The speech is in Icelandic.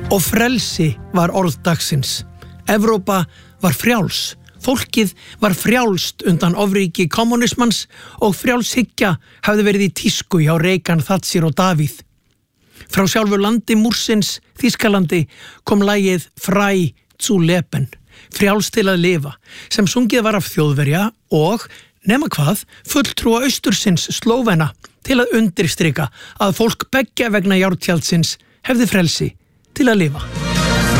Og frelsi var orð dagsins. Evrópa var frjáls. Fólkið var frjálst undan ofríki kommunismans og frjálshyggja hafði verið í tísku hjá Reagan, Thatcher og Davíð. Frá sjálfu landi Múrsins, Þýskalandi, kom lagið Frei zu leben, frjáls til að lifa, sem sungið var af Þjóðverja og, nema hvað, fulltrúa austursins Slóvena til að undirstrika að fólk beggja vegna járntjaldsins hefði frelsi til að lifa.